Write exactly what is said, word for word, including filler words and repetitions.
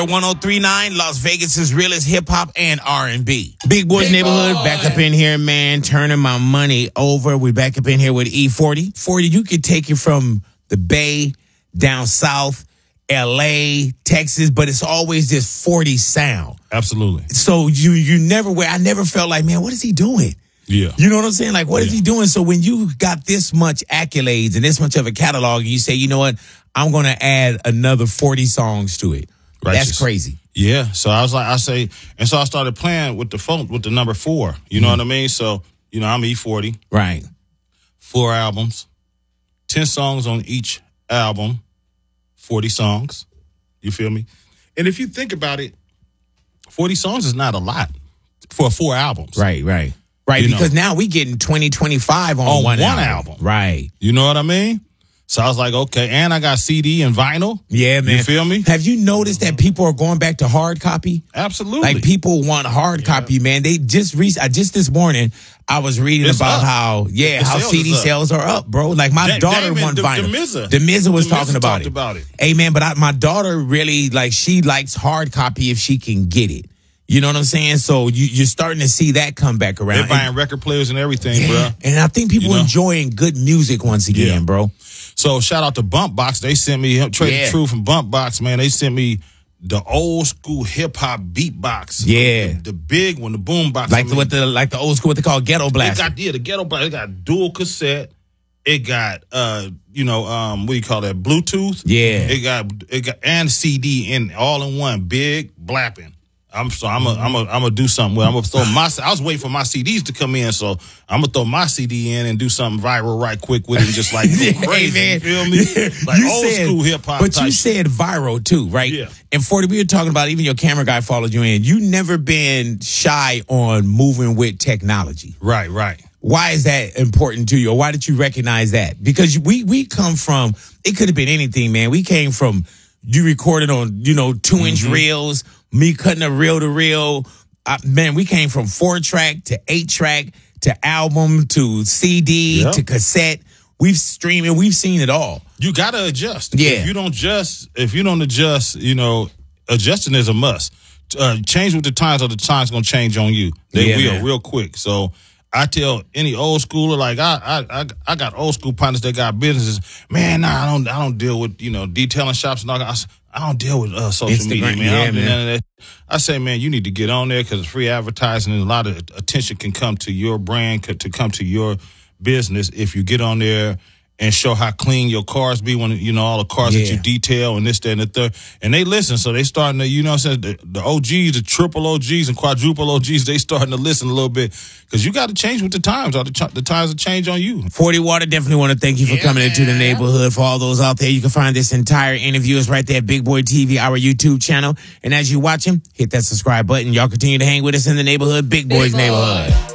one oh three point nine, Las Vegas's realest hip-hop and R and B. Big Boys Big Neighborhood, boy. Back up in here, man, turning my money over. We're back up in here with E forty. forty, you could take it from the Bay, down south, L A, Texas, but it's always this forty sound. Absolutely. So you you never, I never felt like, man, what is he doing? Yeah. You know what I'm saying? Like, what yeah. is he doing? So when you got this much accolades and this much of a catalog, you say, you know what? I'm going to add another forty songs to it. Righteous. That's crazy. Yeah. So I was like, I say, and so I started playing with the phone, with the number four. You know mm-hmm. what I mean? So, you know, I'm E forty. Right. Four albums, ten songs on each album, forty songs. You feel me? And if you think about it, forty songs is not a lot for four albums. Right, right. Right, you because know. Now we getting twenty, twenty-five on, on one, one album. album. Right. You know what I mean? So I was like, okay, and I got C D and vinyl. Yeah, man. You feel me? Have you noticed that people are going back to hard copy? Absolutely. Like people want hard yeah. copy, man. They just re- I just this morning I was reading it's about up. how yeah, the how C D sales are up, bro. Like my da- daughter Damon, won the, vinyl. The Mizza. The Mizza was the talking Mizza about, it. about it. Hey man, but I, my daughter really like she likes hard copy if she can get it. You know what I'm saying? So you, you're starting to see that come back around. They're buying and, record players and everything, yeah, bro. And I think people you know? enjoying good music once again, yeah. bro. So shout out to Bump Box. They sent me Trade yeah. the Truth from Bump Box, man. They sent me the old school hip hop beatbox. Yeah, the, the big one, the boom box. Like I the, what the like the old school what they call ghetto blast. It got yeah, the ghetto blast. It got dual cassette. It got uh, you know, um, what do you call that? Bluetooth. Yeah. It got it got and C D in all in one, big blapping. I'm so I'm a I'm a I'm gonna do something with. I'm gonna throw my. I was waiting for my C Ds to come in, so I'm gonna throw my C D in and do something viral right quick with it, and just like go crazy. Hey, you feel me? Like you old said, school hip hop. But type you shit. said viral too, right? Yeah. And forty, we were talking about even your camera guy followed you in. You never been shy on moving with technology, right? Right. Why is that important to you, or why did you recognize that? Because we we come from. It could have been anything, man. We came from. You recorded on, you know, two inch mm-hmm. reels, me cutting a reel to reel. Uh, man, we came from four track to eight track to album to C D yep. to cassette. We've streamed and we've seen it all. You got to adjust. Yeah. If you don't just, if you don't adjust, you know, adjusting is a must. Uh, change with the times or the times going to change on you. They yeah, will man. real quick. So I tell any old schooler, like I, I, I, I got old school partners that got businesses. Man, nah, I don't, I don't deal with you know detailing shops and all that. I, I don't deal with uh, social Instagram, media, man. Yeah, I don't man. do none of that. I say, man, you need to get on there because it's free advertising and a lot of attention can come to your brand, to come to your business if you get on there and show how clean your cars be when, you know, all the cars yeah. that you detail and this, that, and the third. And they listen, so they starting to, you know what I'm saying, the, the O Gs, the triple O Gs and quadruple O Gs, they starting to listen a little bit because you got to change with the times or the, ch- the times will change on you. forty Water, definitely want to thank you for yeah, coming man. into the neighborhood. For all those out there, you can find this entire interview is right there at Big Boy T V, our YouTube channel. And as you watch him, hit that subscribe button. Y'all continue to hang with us in the neighborhood, Big Boy's Big Boy. Neighborhood.